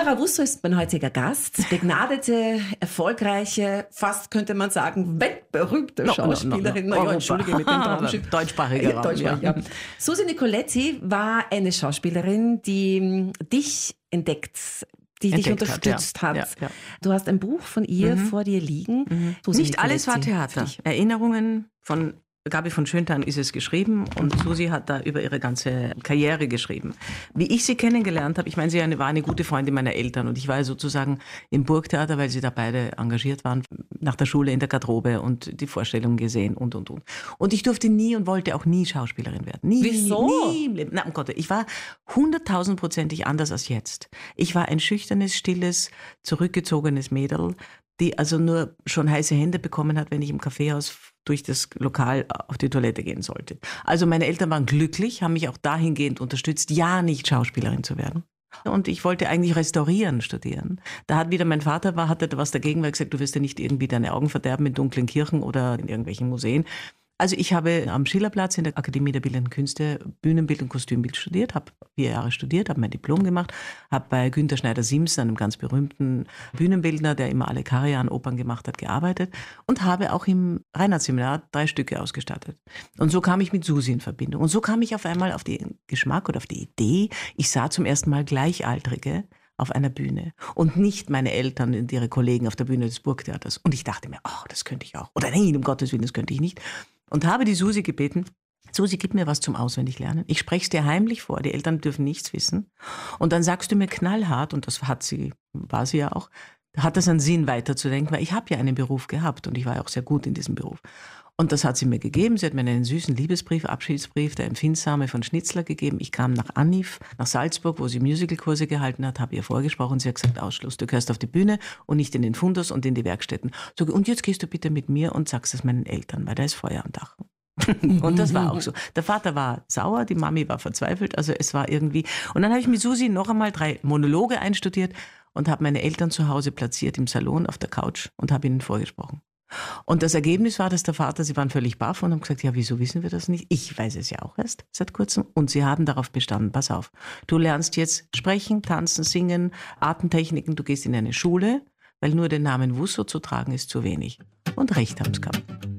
Barbara Russo ist mein heutiger Gast. Begnadete, erfolgreiche, fast könnte man sagen, weltberühmte Schauspielerin. No. Entschuldige mit dem Traumschiff. Deutschsprachiger Raum, ja. Susi Nicoletti war eine Schauspielerin, die dich dich unterstützt hat. Ja. Du hast ein Buch von ihr vor dir liegen. Susi Nicht alles war Nicoletti. Theater. Erinnerungen von Gabi von Schöntan ist es geschrieben und Susi hat da über ihre ganze Karriere geschrieben. Wie ich sie kennengelernt habe, ich meine, sie war eine gute Freundin meiner Eltern und ich war sozusagen im Burgtheater, weil sie da beide engagiert waren, nach der Schule in der Garderobe und die Vorstellungen gesehen und. Und ich durfte nie und wollte auch nie Schauspielerin werden. Wieso? Nie im Leben. Na, um Gott, ich war 100.000%ig anders als jetzt. Ich war ein schüchternes, stilles, zurückgezogenes Mädel, die also nur schon heiße Hände bekommen hat, wenn ich im Kaffeehaus durch das Lokal auf die Toilette gehen sollte. Also meine Eltern waren glücklich, haben mich auch dahingehend unterstützt, ja nicht Schauspielerin zu werden. Und ich wollte eigentlich Restaurieren studieren. Da hat wieder mein Vater hatte da was dagegen, weil er gesagt, du wirst ja nicht irgendwie deine Augen verderben in dunklen Kirchen oder in irgendwelchen Museen. Also ich habe am Schillerplatz in der Akademie der Bildenden Künste Bühnenbild und Kostümbild studiert, habe 4 Jahre studiert, habe mein Diplom gemacht, habe bei Günther Schneider-Simson, einem ganz berühmten Bühnenbildner, der immer alle Karajan-Opern gemacht hat, gearbeitet und habe auch im Reinhardt-Seminar 3 Stücke ausgestattet. Und so kam ich mit Susi in Verbindung. Und so kam ich auf einmal auf den Geschmack oder auf die Idee, ich sah zum ersten Mal Gleichaltrige auf einer Bühne und nicht meine Eltern und ihre Kollegen auf der Bühne des Burgtheaters. Und ich dachte mir, das könnte ich auch. Oder nein, um Gottes Willen, das könnte ich nicht. Und habe die Susi gebeten, Susi, gib mir was zum Auswendiglernen. Ich spreche es dir heimlich vor, die Eltern dürfen nichts wissen. Und dann sagst du mir knallhart, und das war sie ja auch, hat das einen Sinn weiterzudenken, weil ich habe ja einen Beruf gehabt und ich war ja auch sehr gut in diesem Beruf. Und das hat sie mir gegeben. Sie hat mir einen süßen Liebesbrief, Abschiedsbrief, der Empfindsame von Schnitzler gegeben. Ich kam nach Annif, nach Salzburg, wo sie Musicalkurse gehalten hat, habe ihr vorgesprochen. Sie hat gesagt, Ausschluss, du gehörst auf die Bühne und nicht in den Fundus und in die Werkstätten. So, und jetzt gehst du bitte mit mir und sagst es meinen Eltern, weil da ist Feuer am Dach. Und das war auch so. Der Vater war sauer, die Mami war verzweifelt. Also es war irgendwie. Und dann habe ich mit Susi noch einmal 3 Monologe einstudiert und habe meine Eltern zu Hause platziert im Salon auf der Couch und habe ihnen vorgesprochen. Und das Ergebnis war, dass der Vater, sie waren völlig baff und haben gesagt, ja, wieso wissen wir das nicht? Ich weiß es ja auch erst seit kurzem. Und sie haben darauf bestanden, pass auf, du lernst jetzt sprechen, tanzen, singen, Atemtechniken, du gehst in eine Schule, weil nur den Namen Wusso zu tragen ist zu wenig. Und recht haben sie gehabt.